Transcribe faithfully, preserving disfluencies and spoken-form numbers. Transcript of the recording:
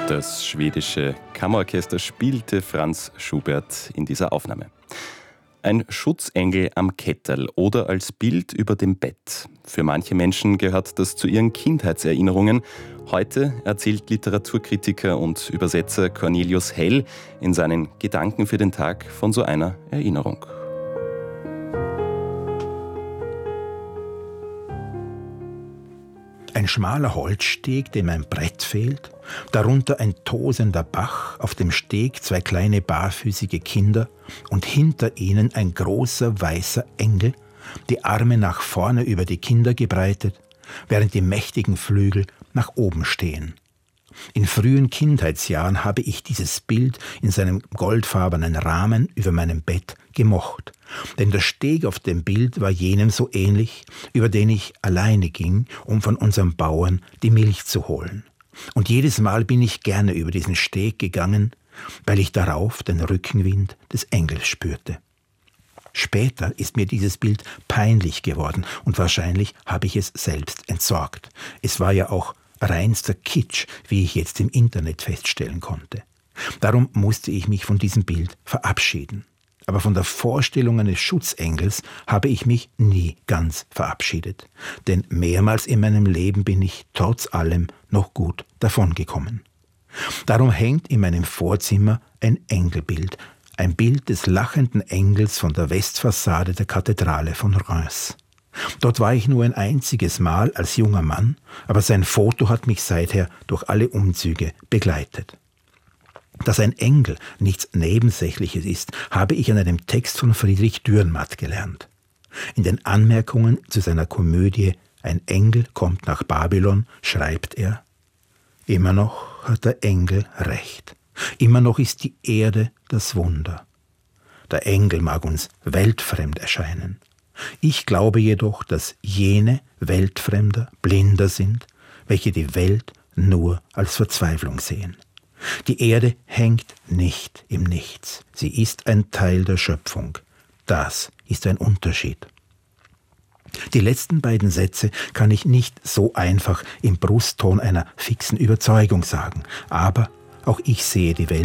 Das schwedische Kammerorchester spielte Franz Schubert in dieser Aufnahme. Ein Schutzengel am Ketterl oder als Bild über dem Bett. Für manche Menschen gehört das zu ihren Kindheitserinnerungen. Heute erzählt Literaturkritiker und Übersetzer Cornelius Hell in seinen Gedanken für den Tag von so einer Erinnerung. Ein schmaler Holzsteg, dem ein Brett fehlt, darunter ein tosender Bach, auf dem Steg zwei kleine barfüßige Kinder und hinter ihnen ein großer weißer Engel, die Arme nach vorne über die Kinder gebreitet, während die mächtigen Flügel nach oben stehen. In frühen Kindheitsjahren habe ich dieses Bild in seinem goldfarbenen Rahmen über meinem Bett gemocht. Denn der Steg auf dem Bild war jenem so ähnlich, über den ich alleine ging, um von unserem Bauern die Milch zu holen. Und jedes Mal bin ich gerne über diesen Steg gegangen, weil ich darauf den Rückenwind des Engels spürte. Später ist mir dieses Bild peinlich geworden und wahrscheinlich habe ich es selbst entsorgt. Es war ja auch reinster Kitsch, wie ich jetzt im Internet feststellen konnte. Darum musste ich mich von diesem Bild verabschieden. Aber von der Vorstellung eines Schutzengels habe ich mich nie ganz verabschiedet. Denn mehrmals in meinem Leben bin ich trotz allem noch gut davongekommen. Darum hängt in meinem Vorzimmer ein Engelbild, ein Bild des lachenden Engels von der Westfassade der Kathedrale von Reims. Dort war ich nur ein einziges Mal als junger Mann, aber sein Foto hat mich seither durch alle Umzüge begleitet. Dass ein Engel nichts Nebensächliches ist, habe ich an einem Text von Friedrich Dürrenmatt gelernt. In den Anmerkungen zu seiner Komödie »Ein Engel kommt nach Babylon« schreibt er: Immer noch hat der Engel recht. Immer noch ist die Erde das Wunder. Der Engel mag uns weltfremd erscheinen. Ich glaube jedoch, dass jene Weltfremder blinder sind, welche die Welt nur als Verzweiflung sehen. Die Erde hängt nicht im Nichts. Sie ist ein Teil der Schöpfung. Das ist ein Unterschied. Die letzten beiden Sätze kann ich nicht so einfach im Brustton einer fixen Überzeugung sagen, aber auch ich sehe die Welt